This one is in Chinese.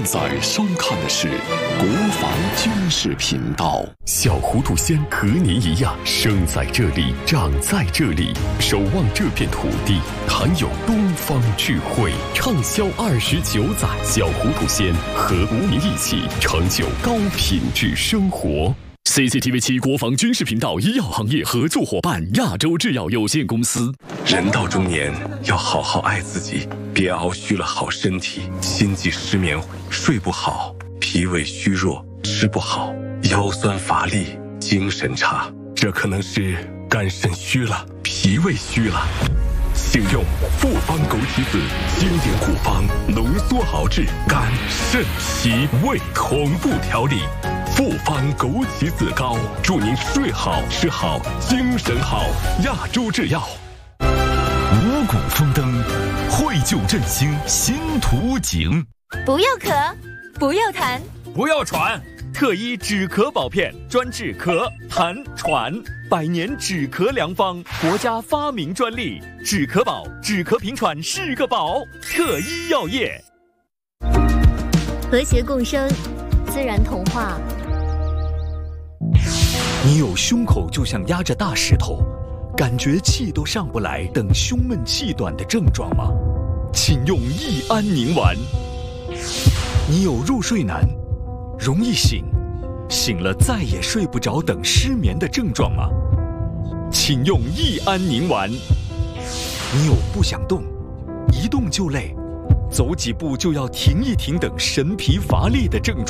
在收看的是国防军事频道。 小糊涂仙和您一样，生在这里，长在这里，守望这片土地，谈有东方智慧，畅销29载。小糊涂仙和您一起成就高品质生活。CCTV7 国防军事频道医药行业合作伙伴亚洲制药有限公司。 人到中年要好好爱自己，别熬虚了好身体，心悸失眠，睡不好，脾胃虚弱，吃不好，腰酸乏力，精神差，这可能是肝肾虚了，脾胃虚了。请用复方枸杞子经典古方浓缩熬制肝肾脾胃同步调理。复方枸杞子膏，祝您睡好吃好精神好。亚洲制药。 五谷丰登，绘就振兴新图景。 不要咳，不要痰， 不要喘。特一止咳宝片，专治咳、痰、喘，100年止咳良方，国家发明专利。止咳宝，止咳平喘是个宝。特一药业。 和谐共生，自然童话。 你有胸口就像压着大石头，感觉气都上不来等胸闷气短的症状吗？请用益安宁丸。你有入睡难，容易醒，醒了再也睡不着等失眠的症状吗？请用益安宁丸。你有不想动，一动就累，走几步就要停一停等神疲乏力的症状